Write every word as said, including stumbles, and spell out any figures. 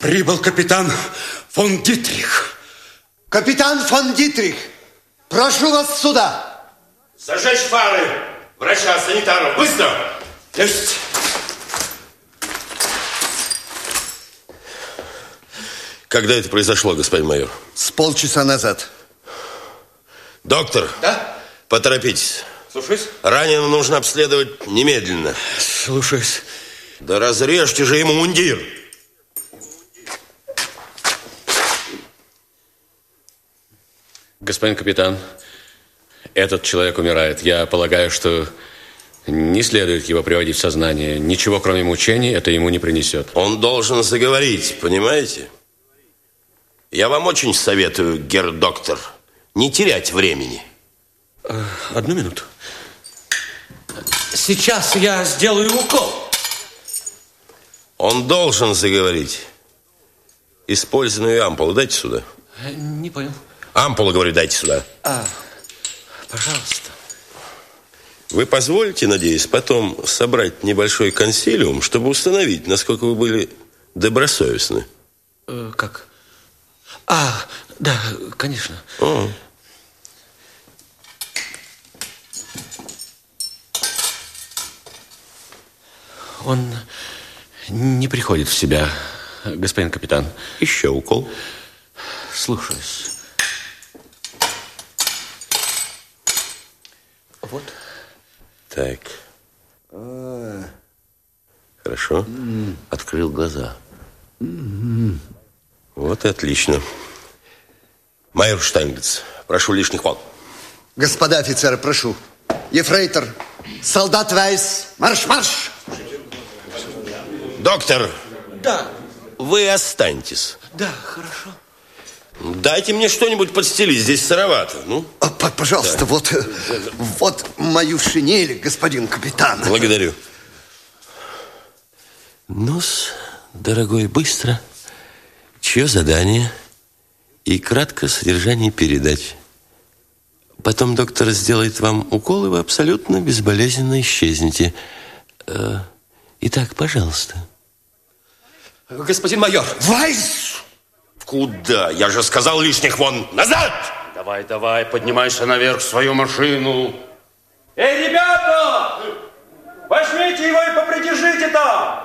Прибыл капитан фон Дитрих. Капитан фон Дитрих, прошу вас сюда. Зажечь фары. Врача, санитаров. Быстро. Есть. Когда это произошло, господин майор? С полчаса назад. Доктор. Да? Поторопитесь. Слушаюсь. Раненого нужно обследовать немедленно. Слушаюсь. Да разрежьте же ему мундир. Господин капитан, этот человек умирает. Я полагаю, что не следует его приводить в сознание. Ничего, кроме мучений, это ему не принесет. Он должен заговорить, понимаете? Я вам очень советую, герр-доктор, не терять времени. Одну минуту. Сейчас я сделаю укол. Он должен заговорить. Использованную ампулу дайте сюда. Не понял. Ампулу, говорю, дайте сюда. А, пожалуйста. Вы позволите, надеюсь, потом собрать небольшой консилиум, чтобы установить, насколько вы были добросовестны? Э, как? А, да, конечно. О. Он не приходит в себя, господин капитан. Еще укол. Слушаюсь. Вот. Так. Хорошо. Открыл глаза. Вот и отлично. Майор Штайнглиц, прошу лишних вон. Господа офицеры, прошу. Ефрейтор, солдат Вайс, марш-марш! Доктор. Да. Вы останьтесь. Да, хорошо. Дайте мне что-нибудь подстелить, здесь сыровато. Ну? Пожалуйста, да. вот, вот мою шинель, господин капитан. Благодарю. Ну-с, дорогой, быстро. Чье задание? И кратко содержание передач. Потом доктор сделает вам укол, и вы абсолютно безболезненно исчезнете. Итак, пожалуйста. Господин майор. Вайс! Куда? Я же сказал лишних вон назад! Давай, давай, поднимайся наверх в свою машину. Эй, ребята! Возьмите его и попридержите там!